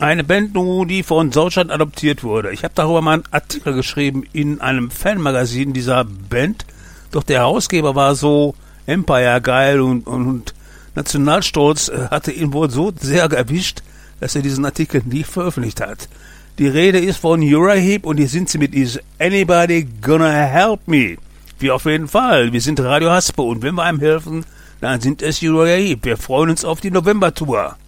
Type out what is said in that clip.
Eine Band, die von Deutschland adoptiert wurde. Ich habe darüber mal einen Artikel geschrieben in einem Fanmagazin dieser Band. Doch der Herausgeber war so Empire geil und Nationalstolz hatte ihn wohl so sehr erwischt, dass er diesen Artikel nie veröffentlicht hat. Die Rede ist von Uriah Heep und hier sind sie mit Is Anybody Gonna Help Me? Wir auf jeden Fall. Wir sind Radio Haspe und wenn wir einem helfen, dann sind es Uriah Heep. Wir freuen uns auf die November-Tour.